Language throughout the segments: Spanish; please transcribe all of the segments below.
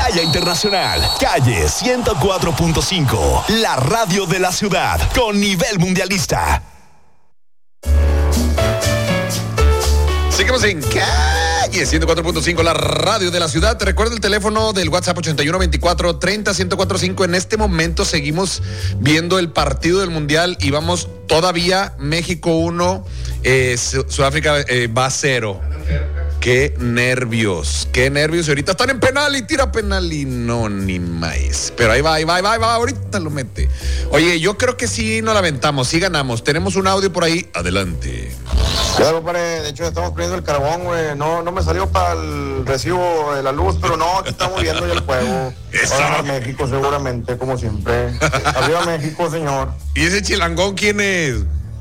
Pantalla Internacional, calle 104.5, la radio de la ciudad, con nivel mundialista. Seguimos en calle 104.5, la radio de la ciudad. Te recuerdo el teléfono del WhatsApp 8124-30-1045. En este momento seguimos viendo el partido del Mundial y vamos todavía México 1, Sudáfrica va 0. Qué nervios. Y ahorita están en penal y tira penal y no, ni más. Pero ahí va, ahorita lo mete. Oye, yo creo que sí nos la aventamos, sí ganamos. Tenemos un audio por ahí, adelante. Claro, compadre, de hecho estamos poniendo el carbón, güey. No me salió para el recibo de la luz, pero no, aquí estamos viendo ya el juego. Ahora México seguramente, como siempre. Arriba México, señor. ¿Y ese chilangón quién es?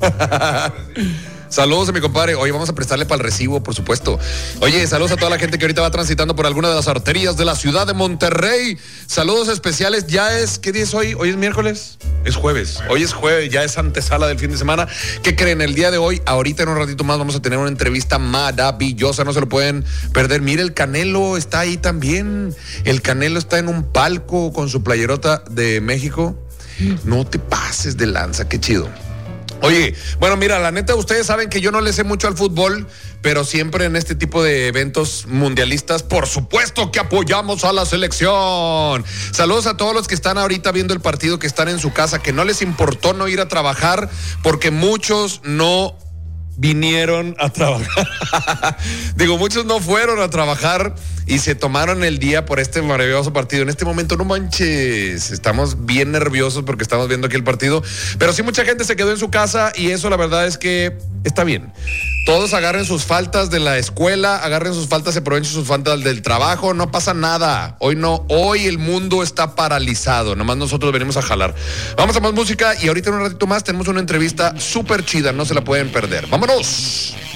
Saludos a mi compadre. Oye, vamos a prestarle para el recibo, por supuesto. Oye, saludos a toda la gente que ahorita va transitando por alguna de las arterias de la ciudad de Monterrey. Saludos especiales. ¿Qué día es hoy? ¿Hoy es miércoles? Es jueves. Hoy es jueves, ya es antesala del fin de semana. ¿Qué creen? El día de hoy, ahorita en un ratito más, vamos a tener una entrevista maravillosa. No se lo pueden perder. Mire, el Canelo está ahí también. El Canelo está en un palco con su playerota de México. No te pases de lanza, qué chido. Oye, bueno, mira, la neta, ustedes saben que yo no le sé mucho al fútbol, pero siempre en este tipo de eventos mundialistas, por supuesto que apoyamos a la selección. Saludos a todos los que están ahorita viendo el partido, que están en su casa, que no les importó no ir a trabajar, porque muchos no vinieron a trabajar. Digo, muchos no fueron a trabajar y se tomaron el día por este maravilloso partido. En este momento, no manches, estamos bien nerviosos porque estamos viendo aquí el partido, pero sí mucha gente se quedó en su casa y eso la verdad es que está bien. Todos agarren sus faltas de la escuela, agarren sus faltas, se aprovechen sus faltas del trabajo, no pasa nada. Hoy el mundo está paralizado, nomás nosotros venimos a jalar. Vamos a más música y ahorita en un ratito más tenemos una entrevista súper chida, no se la pueden perder. ¡Vámonos!